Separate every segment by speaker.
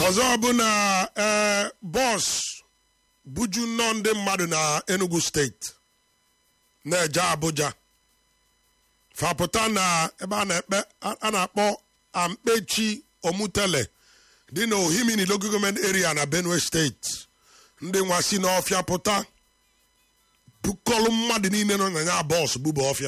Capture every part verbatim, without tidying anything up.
Speaker 1: ọzọ bụ na ee bọs buju nọ ndị mmadụ na Enugu steeti na-eje Abuja fapụta na ebe a na-ekpe a na-akpọ Ampechi Omutele dị na Ohimini Local Government Area na Benue steeti ndị nwa si n'ọfịa pụta bukọlụ mmadụ niile nọ na ya bọs buba ọfịa.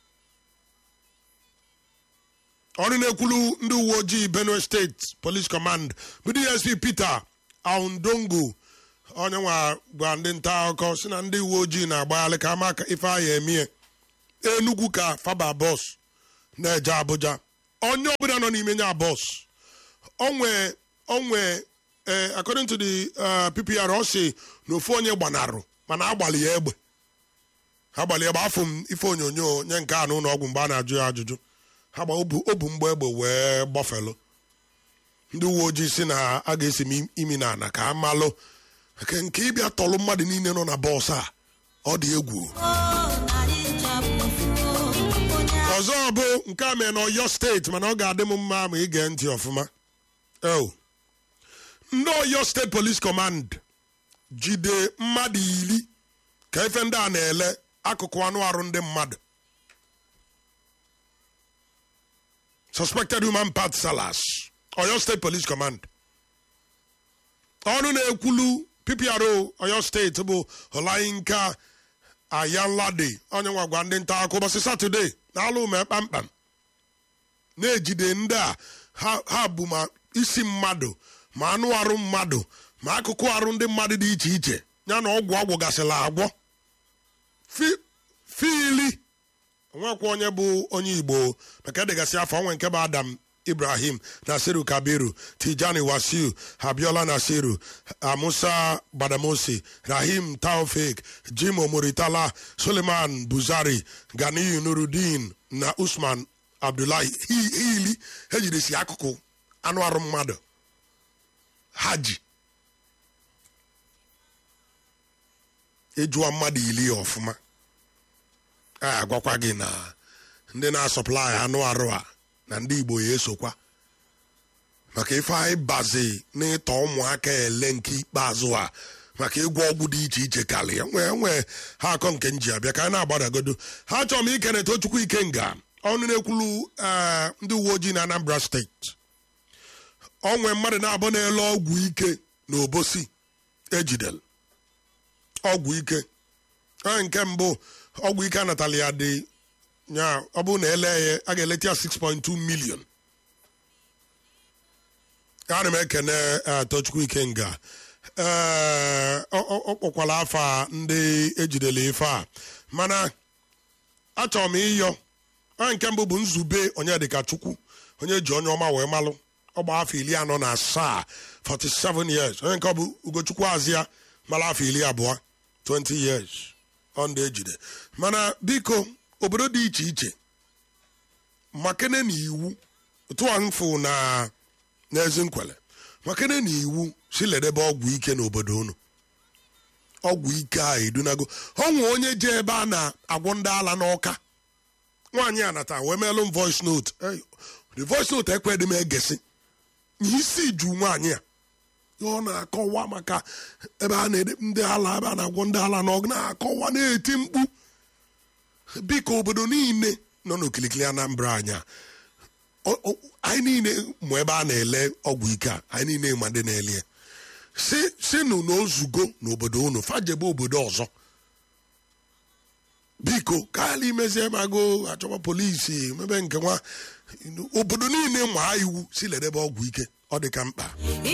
Speaker 1: Ọrụ na-ekwulu ndị uwe ojii Benue State Police Command bụ D S P Peter Aundongo onye nwa gwa ndị nta akụkọ si na ndị uwe ojii na-agbaghalị ka ama ka ife ahụ emie Enugu ka faba bọs na-eje Abuja. Onye ọbụla nọ n'ime nya bọs onwe onwe according to the uh, P P R ọ sị na ofu onye gbanarụ mana agbalị ya egbe agbalị egbe afọ m ife onyonyo nye nke a n'ụlọ ọgwụ mgbe a na-ajụ ya ajụjụ ha gba obu mgbe egbe wee gbafelu. Ndị uwe ojii si na a ga-esi m imi na ana ka amalụ nke ịbịa tọlụ mmadụ niile nọ na bọs a ọ dị egwu. Ọzọ bụ nke a mere n'Ọyọ steeti mana ọ ga-adị m mma ma ige ntị ọfụma. Ndị Ọyọ steeti Police Command jide mmadụ iri ka ife ndị a na-ele akụkụ anụ arụ ndị mmadụ. Suspected human part sellers. Oyo State Police Command. Ọnụ na-ekwulu P P R O Oyo State bụ Olayinka Ayanlade onye nwa gwa ndị nta akụkọ ụbọchị Satọde na-alụ ume kpamkpam na-ejide ndị a ha bụ ma isi mmadụ ma anụ arụ mmadụ ma akụkụ arụ ndị mmadụ dị iche iche ya na ọgwụ ọgwụ gasịla agwọ fiili nwekwa onye bụ onye Igbo maka dịgasị afọ onwe nke bụ Adam Ibrahim Nasiru Kabiru Tijani Wasiu Abiola Nasiru Musa Badamosi Rahim Taufik Jimo Muritala Suleiman Buzari Ganiyu Nuruddin na Usman Abdullahi hili ejidesi akụkụ anụ arụ mmadụ haji ejụọ mmadụ ili ọfụma a agwakwa gị na ndị na-asọplai anụ arụ a na ndị Igbo ya esokwa maka ife anyị bazi n'ịtọ ụmụaka ele nke ikpeazụ a maka ịgwọ ọgwụ dị iche iche karịa nwee nwee ha akọ nke nji abịa ka anyị na-agbadagodo ha chọrọ m ikene Tochukwu Ikenga ọnụ na-ekwulu ndị uwe ojii na Anambra steeti onwe mmadụ na-abụ na-ele ọgwụ ike na Obosi ejidel ọgwụ ike nke mbụ ọgwụ ike anatali ya dị ya ọ bụrụ na ele ya a ga-eleta ya six point two million. Ana m ekene Tochukwu Ikenga ọ kpọkwala afa ndị ejidela ife a mana achọrọ m ịyọ nke mbụ bụ Nzube Onyedika Chukwu onye ji onye ọma wee malụ ọgba afọ iri anọ na asaa forty-seven years onye nke ọ bụ Ugochukwu Azịa mara afọ iri abụọ twenty years ọ ndị ejide mana biko obodo dị iche iche makene na iwu tụwa mfụ na n'Ezinkwele makene na iwu si ledebe ọgwụ ike n'obodo unu ọgwụ ike a edunago ọnwụ onye je ebe a na-agwọ ndị ala n'Ọka nwaanyị anata wee meelụ m voice note the voice note ekwedị m egesi isi ju nwaanyị a ọ na-akọwa maka ebe a na-ede ndị ala ebe a na-agwọ ndị ala n'ọgụ na-akọwa na-eti mkpu biko obodo niile nọ n'okilikili Anambra anya anyị niile mụ ebe a na-ele ọgwụ ike a anyị niile ma ndị na-ele si sinụ n'ozugo n'obodo unu fajebe obodo ọzọ biko kaala imezie mago achọba polisi mebe nke nwa obodo niile ma iwu si ledebe ọgwụ ike ọ dị ka mkpa